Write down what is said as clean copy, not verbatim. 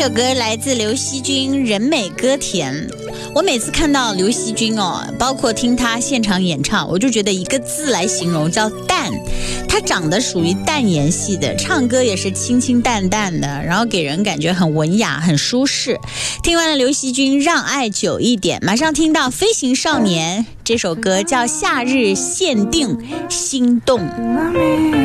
首歌来自刘惜君，人美歌甜。我每次看到刘惜君包括听他现场演唱，我就觉得一个字来形容，叫淡。他长得属于淡颜系的，唱歌也是清清淡淡的，然后给人感觉很文雅很舒适。听完了刘惜君让爱久一点，马上听到飞行少年，这首歌叫夏日限定心动。